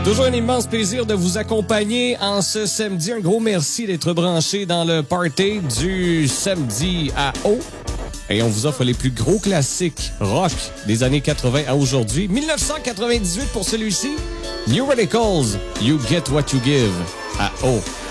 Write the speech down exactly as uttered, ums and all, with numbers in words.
Toujours un immense plaisir de vous accompagner en ce samedi. Un gros merci d'être branché dans le party du samedi à Eau. Et on vous offre les plus gros classiques rock des années quatre-vingts à aujourd'hui. dix-neuf cent quatre-vingt-dix-huit pour celui-ci. New Radicals, You Get What You Give à Eau.